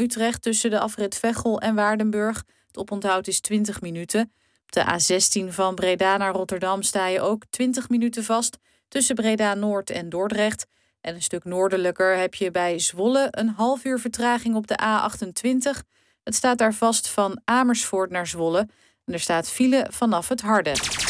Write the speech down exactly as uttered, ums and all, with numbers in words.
Utrecht tussen de afrit Veghel en Waardenburg. Het oponthoud is twintig minuten. Op de A zestien van Breda naar Rotterdam sta je ook twintig minuten vast tussen Breda Noord en Dordrecht. En een stuk noordelijker heb je bij Zwolle een half uur vertraging op de A achtentwintig. Het staat daar vast van Amersfoort naar Zwolle. En er staat file vanaf het Harde.